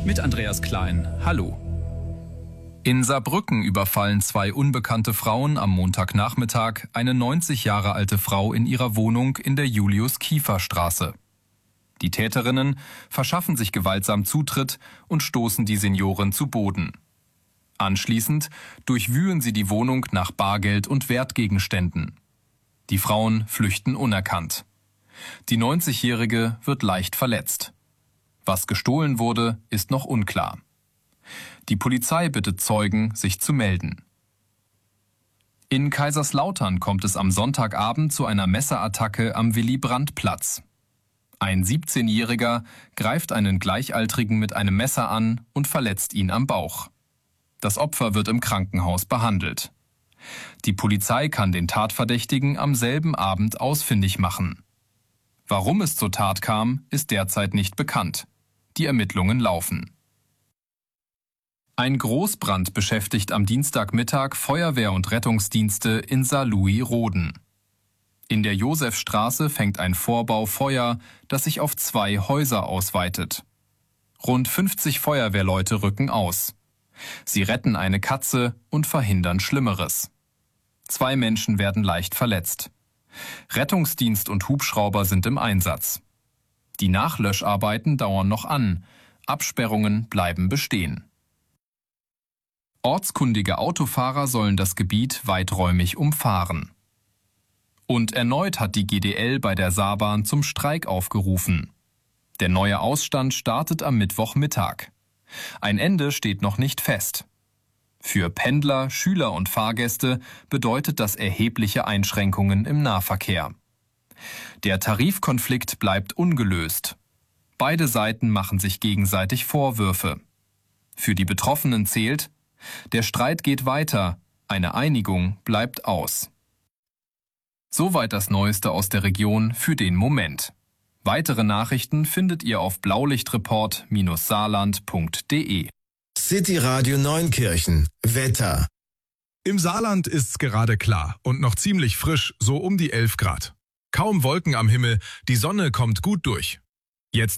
mit Andreas Klein. Hallo. In Saarbrücken überfallen zwei unbekannte Frauen am Montagnachmittag eine 90 Jahre alte Frau in ihrer Wohnung in der Julius-Kiefer-Straße. Die Täterinnen verschaffen sich gewaltsam Zutritt und stoßen die Seniorin zu Boden. Anschließend durchwühlen sie die Wohnung nach Bargeld und Wertgegenständen. Die Frauen flüchten unerkannt. Die 90-Jährige wird leicht verletzt. Was gestohlen wurde, ist noch unklar. Die Polizei bittet Zeugen, sich zu melden. In Kaiserslautern kommt es am Sonntagabend zu einer Messerattacke am Willy-Brandt-Platz. Ein 17-Jähriger greift einen Gleichaltrigen mit einem Messer an und verletzt ihn am Bauch. Das Opfer wird im Krankenhaus behandelt. Die Polizei kann den Tatverdächtigen am selben Abend ausfindig machen. Warum es zur Tat kam, ist derzeit nicht bekannt. Die Ermittlungen laufen. Ein Großbrand beschäftigt am Dienstagmittag Feuerwehr und Rettungsdienste in Saarlouis-Roden. In der Josefstraße fängt ein Vorbau Feuer, das sich auf 2 Häuser ausweitet. Rund 50 Feuerwehrleute rücken aus. Sie retten eine Katze und verhindern Schlimmeres. 2 Menschen werden leicht verletzt. Rettungsdienst und Hubschrauber sind im Einsatz. Die Nachlöscharbeiten dauern noch an. Absperrungen bleiben bestehen. Ortskundige Autofahrer sollen das Gebiet weiträumig umfahren. Und erneut hat die GDL bei der Saarbahn zum Streik aufgerufen. Der neue Ausstand startet am Mittwochmittag. Ein Ende steht noch nicht fest. Für Pendler, Schüler und Fahrgäste bedeutet das erhebliche Einschränkungen im Nahverkehr. Der Tarifkonflikt bleibt ungelöst. Beide Seiten machen sich gegenseitig Vorwürfe. Für die Betroffenen zählt: Der Streit geht weiter, eine Einigung bleibt aus. Soweit das Neueste aus der Region für den Moment. Weitere Nachrichten findet ihr auf blaulichtreport-saarland.de. City Radio Neunkirchen. Wetter. Im Saarland ist's gerade klar und noch ziemlich frisch, so um die 11 Grad. Kaum Wolken am Himmel, die Sonne kommt gut durch. Jetzt